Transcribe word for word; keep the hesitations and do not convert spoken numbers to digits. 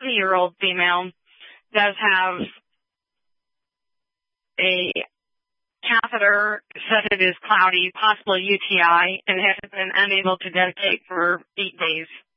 seventy-year-old female does have a catheter, said it is cloudy, possible U T I, and has been unable to defecate for eight days.